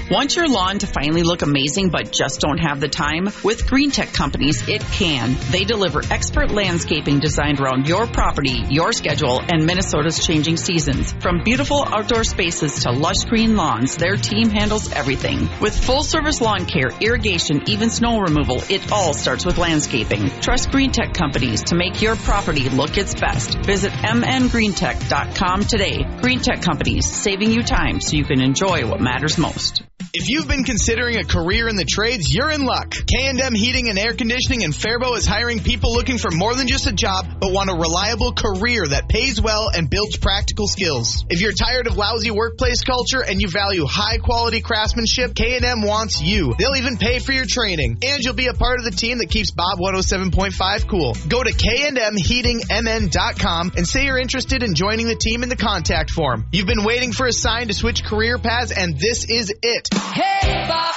Want your lawn to finally look amazing but just don't have the time? With Green Tech Companies, it can. They deliver expert landscaping designed around your property, your schedule, and Minnesota's changing seasons. From beautiful outdoor spaces to lush green lawns, their team handles everything. With full-service lawn care, irrigation, even snow removal, it all starts with landscaping. Trust Green Tech Companies to make your property look its best. Visit mngreentech.com today. Green Tech Companies, saving you time so you can enjoy what matters most. If you've been considering a career in the trades, you're in luck. K&M Heating and Air Conditioning in Faribault is hiring people looking for more than just a job, but want a reliable career that pays well and builds practical skills. If you're tired of lousy workplace culture and you value high-quality craftsmanship, K&M wants you. They'll even pay for your training, and you'll be a part of the team that keeps Bob 107.5 cool. Go to KNMHeatingMN.com and say you're interested in joining the team in the contact form. You've been waiting for a sign to switch career paths, and this is it. Hey, Bob,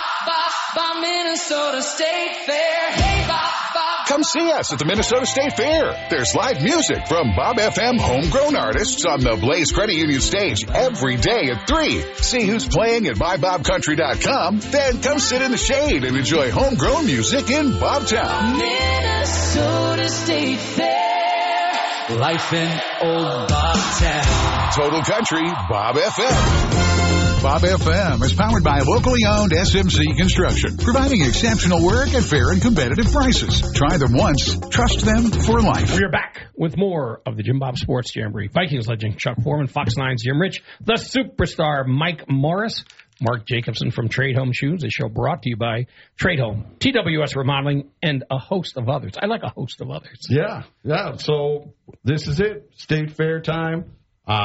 Minnesota State Fair. Hey, Bob. Come see us at the Minnesota State Fair. There's live music from Bob FM homegrown artists on the Blaze Credit Union stage every day at 3. See who's playing at mybobcountry.com. Then come sit in the shade and enjoy homegrown music in Bobtown. Minnesota State Fair. Life in old Bobtown. Total Country, Bob FM. Bob FM is powered by locally owned SMC Construction, providing exceptional work at fair and competitive prices. Try them once, trust them for life. We are back with more of the Jim Bob Sports Jamboree. Vikings legend Chuck Foreman, Fox 9's Jim Rich, the superstar Mike Morris, Mark Jacobson from Trade Home Shoes. A show brought to you by Trade Home, TWS Remodeling, and a host of others. I like a host of others. Yeah. So this is it. State Fair time.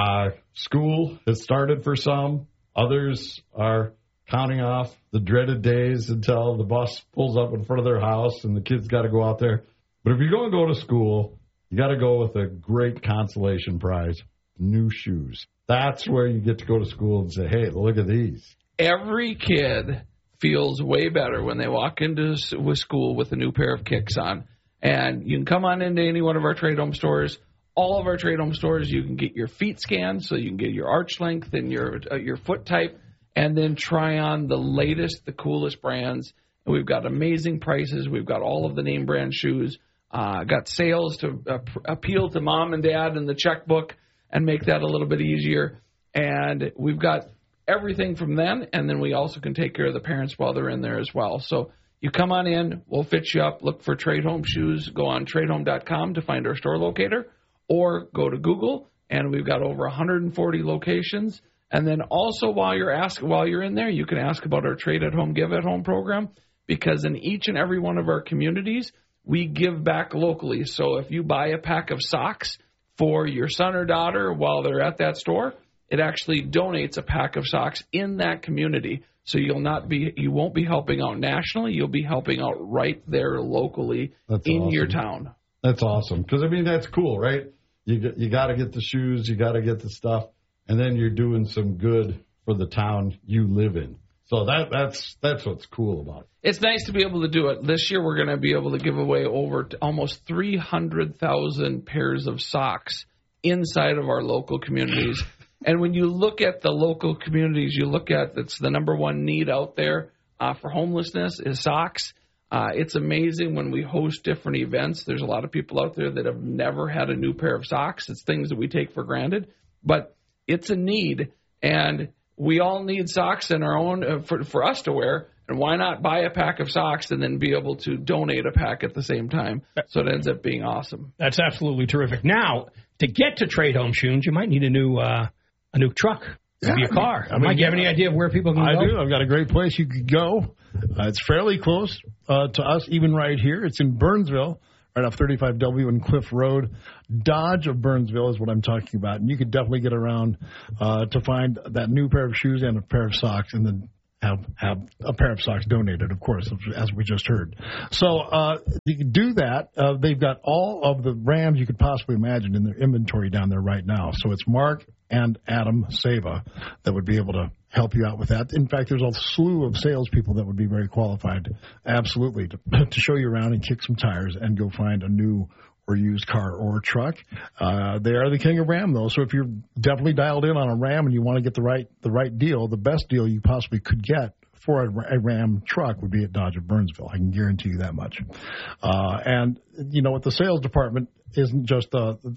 School has started for some. Others are counting off the dreaded days until the bus pulls up in front of their house and the kids got to go out there. But if you're going to go to school, you got to go with a great consolation prize, new shoes. That's where you get to go to school and say, hey, look at these. Every kid feels way better when they walk into school with a new pair of kicks on. And you can come on into any one of our Trade Home stores. All of our Trade Home stores, you can get your feet scanned, so you can get your arch length and your foot type, and then try on the latest, the coolest brands. And we've got amazing prices. We've got all of the name brand shoes. Got sales to appeal to mom and dad in the checkbook and make that a little bit easier. And we've got everything from then, and then we also can take care of the parents while they're in there as well. So you come on in, we'll fit you up. Look for Trade Home Shoes. Go on tradehome.com to find our store locator. Or go to Google, and we've got over 140 locations. And then also while you're in there, you can ask about our Trade at Home, Give at Home program, because in each and every one of our communities, we give back locally. So if you buy a pack of socks for your son or daughter while they're at that store, it actually donates a pack of socks in that community. So you won't be helping out nationally. You'll be helping out right there locally. That's in awesome. Your town. That's awesome. Because, that's cool, right? You got to get the shoes, you got to get the stuff, and then you're doing some good for the town you live in. So that's what's cool about it. It's nice to be able to do it. This year we're going to be able to give away over almost 300,000 pairs of socks inside of our local communities. And when you look at the local communities, you look at it's the number one need out there for homelessness is socks. It's amazing when we host different events. There's a lot of people out there that have never had a new pair of socks. It's things that we take for granted, but it's a need, and we all need socks in our own for us to wear. And why not buy a pack of socks and then be able to donate a pack at the same time? So it ends up being awesome. That's absolutely terrific. Now, to get to Trade Home Shoes, you might need a new truck. Maybe a car. Mike, you have any idea of where people can go? I do. I've got a great place you could go. It's fairly close to us, even right here. It's in Burnsville, right off 35W and Cliff Road. Dodge of Burnsville is what I'm talking about. And you could definitely get around to find that new pair of shoes and a pair of socks, and then have a pair of socks donated, of course, as we just heard. So you can do that. They've got all of the Rams you could possibly imagine in their inventory down there right now. So it's Mark and Adam Seva that would be able to help you out with that. In fact, there's a slew of salespeople that would be very qualified, absolutely, to show you around and kick some tires and go find a new or used car or truck. They are the king of Ram, though. So if you're definitely dialed in on a Ram and you want to get the right deal, the best deal you possibly could get for a Ram truck would be at Dodge of Burnsville. I can guarantee you that much. And you know what? The sales department isn't just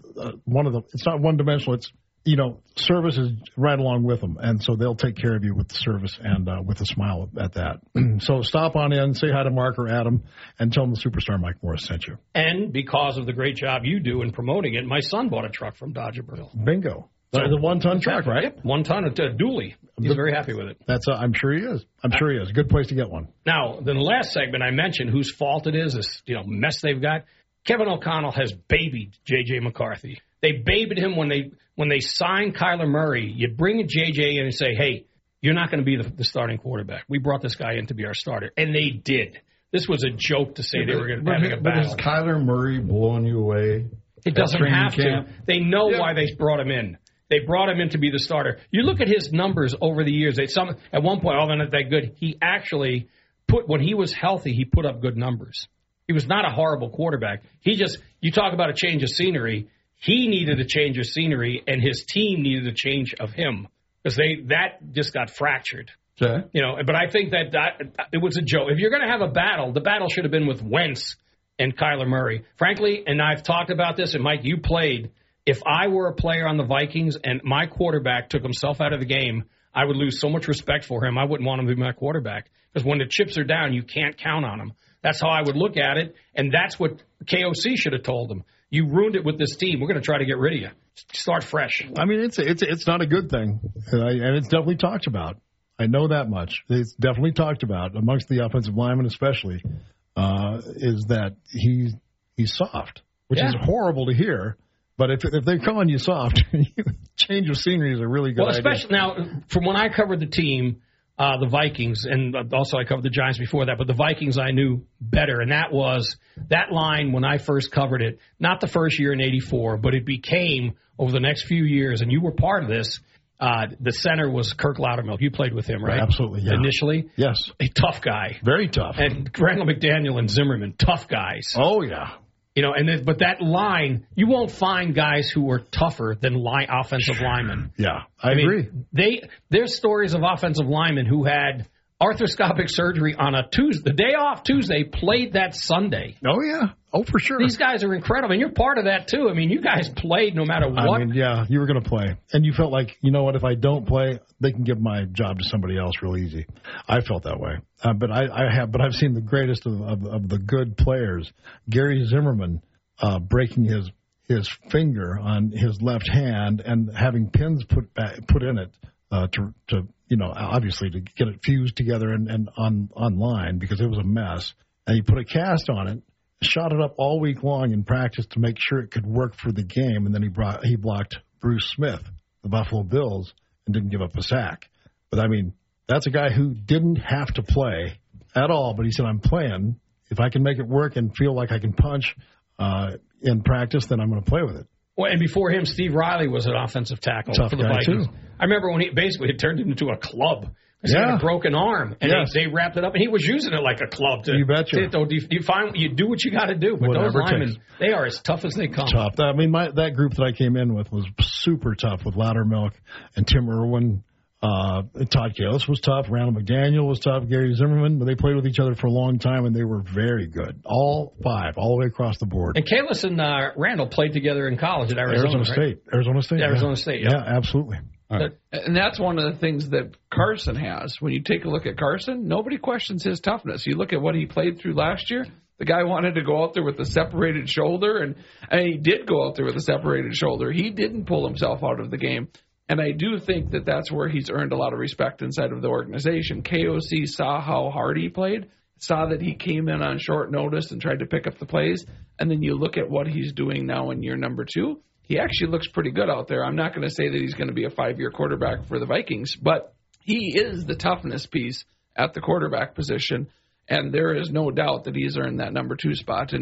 it's not one dimensional. It's, you know, service is right along with them, and so they'll take care of you with the service and with a smile at that. So stop on in, say hi to Mark or Adam, and tell them the Superstar Mike Morris sent you. And because of the great job you do in promoting it, my son bought a truck from Dodge of Burnsville. Bingo. So, the 1-ton truck, right? Yep, 1 ton at Dooley. He's very happy with it. That's I'm sure he is. I'm sure he is. Good place to get one. Now, the last segment I mentioned, whose fault it is, this mess they've got. Kevin O'Connell has babied J.J. McCarthy. They babied him when they signed Kyler Murray. You bring J.J. in and say, hey, you're not going to be the starting quarterback. We brought this guy in to be our starter. And they did. This was a joke to say they were going to have a battle. But is Kyler Murray blowing you away? It doesn't have to. They know why they brought him in. They brought him in to be the starter. You look at his numbers over the years. At one point, they're not that good. He actually when he was healthy, he put up good numbers. He was not a horrible quarterback. You talk about a change of scenery. He needed a change of scenery, and his team needed a change of him because that just got fractured. Okay. But I think that it was a joke. If you're going to have a battle, the battle should have been with Wentz and Kyler Murray. Frankly, and I've talked about this, and Mike, you played. If I were a player on the Vikings and my quarterback took himself out of the game, I would lose so much respect for him. I wouldn't want him to be my quarterback because when the chips are down, you can't count on him. That's how I would look at it, and that's what KOC should have told him. You ruined it with this team. We're going to try to get rid of you. Start fresh. I mean, it's not a good thing, and it's definitely talked about. I know that much. It's definitely talked about amongst the offensive linemen, especially, is that he's soft, which is horrible to hear. But if they're calling you soft, change of scenery is a really good idea. Especially now, from when I covered the team, the Vikings, and also I covered the Giants before that, but the Vikings I knew better, and that was that line when I first covered it, not the first year in '84, but it became over the next few years, and you were part of this. The center was Kirk Loudermilk. You played with him, right? Absolutely, yeah. Initially? Yes. A tough guy. Very tough. And Randall McDaniel and Zimmerman, tough guys. Oh, yeah. But that line, you won't find guys who are tougher than offensive linemen. Yeah, I agree. There's stories of offensive linemen who had arthroscopic surgery on a Tuesday, the day off Tuesday, played that Sunday. Oh, yeah. Oh, for sure. These guys are incredible, and you're part of that, too. I mean, you guys played no matter what. I mean, yeah, you were going to play. And you felt like, you know what, if I don't play, they can give my job to somebody else real easy. I felt that way. But I've seen the greatest of the good players. Gary Zimmerman breaking his finger on his left hand and having pins put in it to obviously to get it fused together and online because it was a mess. And he put a cast on it, shot it up all week long in practice to make sure it could work for the game, and then he blocked Bruce Smith, the Buffalo Bills, and didn't give up a sack. But, I mean, that's a guy who didn't have to play at all, but he said, I'm playing. If I can make it work and feel like I can punch in practice, then I'm going to play with it. Well, and before him, Steve Riley was an offensive tackle Tough for the guy Vikings. Too. I remember when it turned him into a club. He had a broken arm, and they wrapped it up, and he was using it like a club. You betcha. You do what you got to do, but Whatever those linemen, they are as tough as they come. Tough. I mean, that group that I came in with was super tough with Loudermilk and Tim Irwin. Todd Kalis was tough. Randall McDaniel was tough. Gary Zimmerman. But they played with each other for a long time, and they were very good. All five, all the way across the board. And Kalis and Randall played together in college at Arizona State. Right? Arizona State. Yeah, absolutely. Right. And that's one of the things that Carson has. When you take a look at Carson, nobody questions his toughness. You look at what he played through last year. The guy wanted to go out there with a separated shoulder, and he did go out there with a separated shoulder. He didn't pull himself out of the game. And I do think that that's where he's earned a lot of respect inside of the organization. KOC saw how hard he played, saw that he came in on short notice and tried to pick up the plays. And then you look at what he's doing now in year number 2. He actually looks pretty good out there. I'm not going to say that he's going to be a 5-year quarterback for the Vikings, but he is the toughness piece at the quarterback position, and there is no doubt that he's earned that number 2 spot. And